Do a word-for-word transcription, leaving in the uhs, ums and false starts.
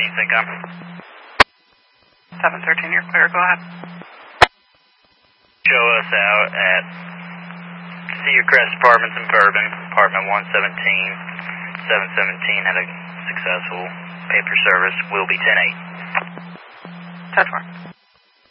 Syncom. seven thirteen, you're clear. Go ahead. Show us out at Cedar Crest Apartments in Bourbon, apartment one seventeen. seven seventeen had a successful paper service. Will be ten eight. ten four.